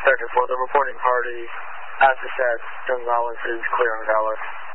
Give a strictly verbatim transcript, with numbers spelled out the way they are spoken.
second for the reporting party. As I said, Gonzalez is clear on Valor.